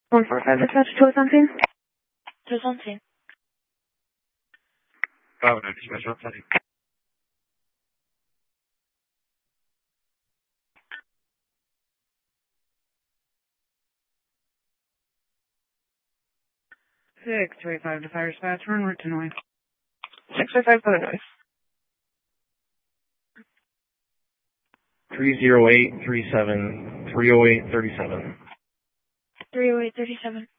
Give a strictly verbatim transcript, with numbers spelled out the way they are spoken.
one four five dispatch, two is on scene. two is on scene. five hundred dispatch, on scene. six two eight five to fire dispatch, we're en route to noise. six two eight five, go to noise. three zero eight three seven, three oh eight thirty-seven. three oh eight thirty-seven.